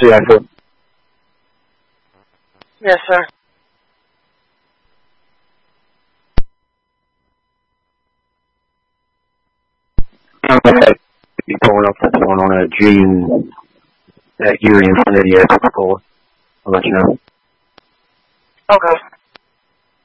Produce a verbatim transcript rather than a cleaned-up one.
see Axel? Yes, sir. I'm going to be pulling up what's going on at G at Erie in front of the airport. I'll let you know. Okay.